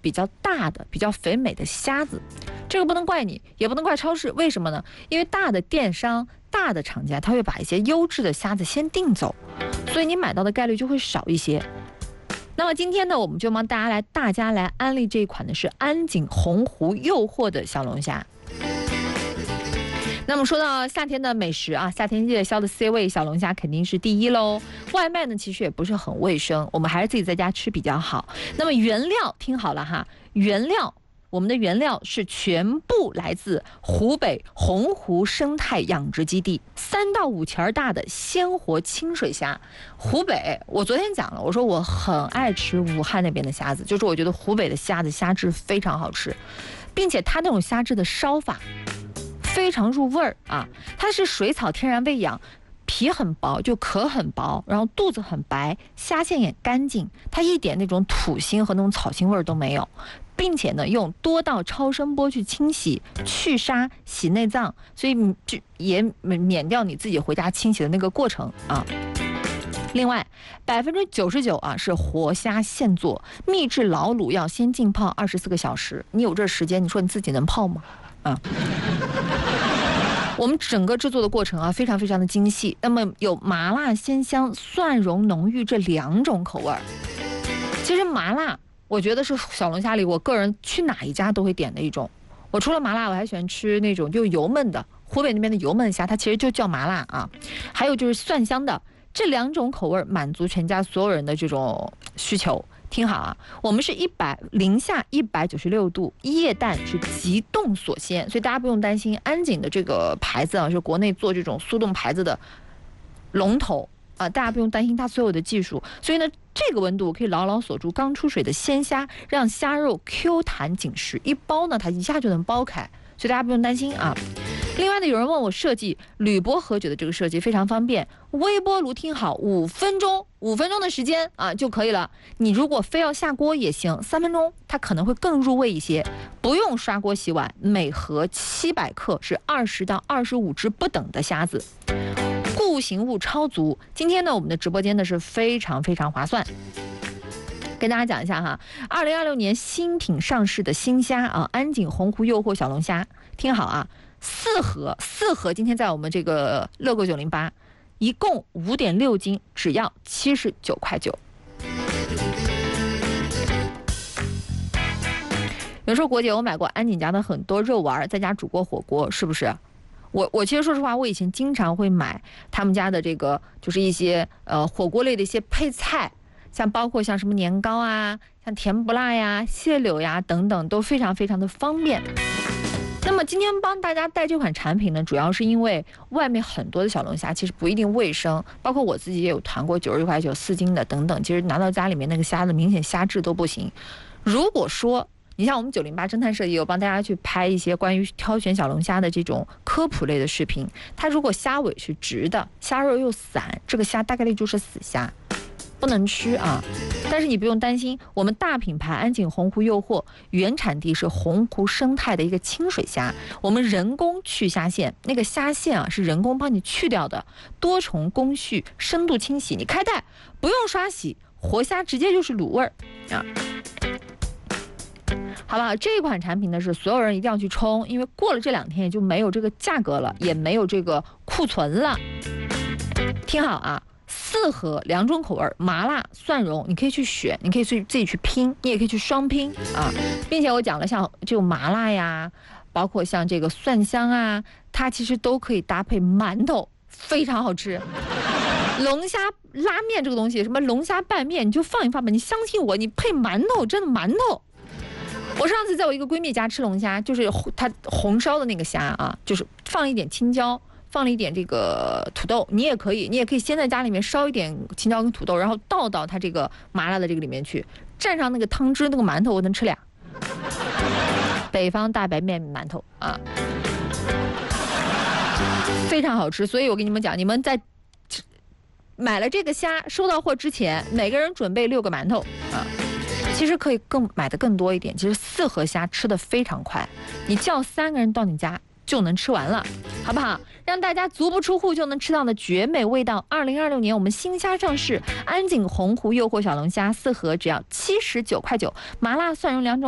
比较大的、比较肥美的虾子。这个不能怪你，也不能怪超市，为什么呢？因为大的电商、大的厂家，他会把一些优质的虾子先订走，所以你买到的概率就会少一些。那么今天呢，我们就帮大家来安利这一款的是安井洪湖诱惑的小龙虾。那么说到夏天的美食啊，夏天夜宵的 C 位小龙虾肯定是第一喽。外卖呢其实也不是很卫生，我们还是自己在家吃比较好。那么原料听好了哈，我们的原料是全部来自湖北洪湖生态养殖基地，3到5钱大的鲜活清水虾。湖北，我昨天讲了，我说我很爱吃武汉那边的虾子，就是我觉得湖北的虾子虾质非常好吃，并且它那种虾质的烧法非常入味儿啊，它是水草天然喂养，皮很薄，就壳很薄，然后肚子很白，虾线也干净，它一点那种土腥和那种草腥味都没有，并且呢用多道超声波去清洗、去沙、洗内脏，所以你就也免掉你自己回家清洗的那个过程啊。另外，99%啊是活虾现做，秘制老卤要先浸泡24个小时。你有这时间，你说你自己能泡吗？啊。我们整个制作的过程啊，非常非常的精细。那么有麻辣鲜香、蒜蓉浓郁这2种口味。其实麻辣，我觉得是小龙虾里我个人去哪一家都会点的一种。我除了麻辣，我还喜欢吃那种就油焖的，湖北那边的油焖虾，它其实就叫麻辣啊。还有就是蒜香的，这2种口味满足全家所有人的这种需求。听好啊，我们是零下196度，液氮是急冻锁鲜，所以大家不用担心。安井的这个牌子啊，是国内做这种速冻牌子的龙头啊，大家不用担心它所有的技术。所以呢，这个温度可以牢牢锁住刚出水的鲜虾，让虾肉 Q 弹紧实，一包呢它一下就能剥开，所以大家不用担心啊。另外呢，有人问我设计铝箔合酒的这个设计非常方便，微波炉听好，5分钟的时间啊就可以了。你如果非要下锅也行，3分钟它可能会更入味一些，不用刷锅洗碗。每盒700克是20到25只不等的虾子，固形物超足。今天呢，我们的直播间呢是非常非常划算。跟大家讲一下哈，2026年新品上市的新虾啊，安井洪湖诱惑小龙虾，听好啊，4盒今天在我们这个乐购908，一共5.6斤，只要79.9块。有时候国姐我买过安井家的很多肉丸，在家煮过火锅，是不是？我其实说实话，我以前经常会买他们家的这个，就是一些火锅类的一些配菜。包括像什么年糕啊，像甜不辣呀、蟹柳呀等等，都非常非常的方便。那么今天帮大家带这款产品呢，主要是因为外面很多的小龙虾其实不一定卫生，包括我自己也有团过91块9 4斤的等等，其实拿到家里面那个虾子明显虾质都不行。如果说你像我们908侦探社也有帮大家去拍一些关于挑选小龙虾的这种科普类的视频，它如果虾尾是直的，虾肉又散，这个虾大概率就是死虾，不能吃啊。但是你不用担心，我们大品牌安井洪湖诱惑原产地是洪湖生态的一个清水虾，我们人工去虾线，那个虾线啊是人工帮你去掉的，多重工序，深度清洗，你开袋不用刷洗，活虾直接就是卤味儿啊。好不好？这款产品呢是所有人一定要去冲，因为过了这2天也就没有这个价格了，也没有这个库存了。听好啊，4盒2种口味，麻辣、蒜蓉，你可以去选，你可以自己去拼，你也可以去双拼啊。并且我讲了，像这种麻辣呀，包括像这个蒜香啊，它其实都可以搭配馒头，非常好吃。龙虾拉面这个东西，什么龙虾拌面，你就放一放吧，你相信我，你配馒头，真的馒头。我上次在我一个闺蜜家吃龙虾，就是她红烧的那个虾啊，就是放了一点青椒，放了一点这个土豆，你也可以先在家里面烧一点青椒跟土豆，然后倒到它这个麻辣的这个里面去，蘸上那个汤汁，那个馒头我能吃2。北方大白面馒头啊，非常好吃。所以我跟你们讲，你们在买了这个虾收到货之前，每个人准备6个馒头啊。其实可以买的更多一点，其实4盒虾吃的非常快，你叫3个人到你家就能吃完了，好不好？让大家足不出户就能吃到的绝美味道。2026年我们新虾上市，安井洪湖诱惑小龙虾4盒只要79.9块，麻辣蒜蓉2种。